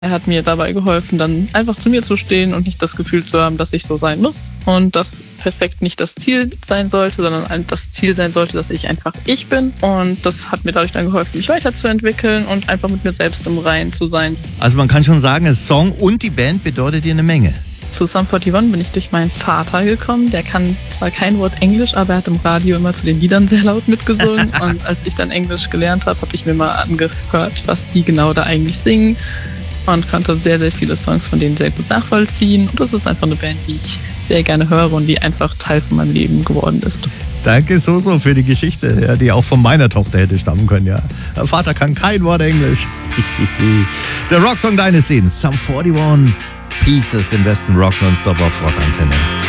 Er hat mir dabei geholfen, dann einfach zu mir zu stehen und nicht das Gefühl zu haben, dass ich so sein muss und dass perfekt nicht das Ziel sein sollte, sondern das Ziel sein sollte, dass ich einfach ich bin. Und das hat mir dadurch dann geholfen, mich weiterzuentwickeln und einfach mit mir selbst im Reinen zu sein. Also man kann schon sagen, der Song und die Band bedeutet dir eine Menge. Zu Sum 41 bin ich durch meinen Vater gekommen. Der kann zwar kein Wort Englisch, aber er hat im Radio immer zu den Liedern sehr laut mitgesungen. Und als ich dann Englisch gelernt habe, habe ich mir mal angehört, was die genau da eigentlich singen. Und konnte sehr, sehr viele Songs von denen sehr gut nachvollziehen. Und das ist einfach eine Band, die ich sehr gerne höre und die einfach Teil von meinem Leben geworden ist. Danke so für die Geschichte, ja, die auch von meiner Tochter hätte stammen können. Ja. Der Vater kann kein Wort Englisch. Der Rocksong deines Lebens, Sum 41, Pieces im besten Rock nonstop auf Rockantenne.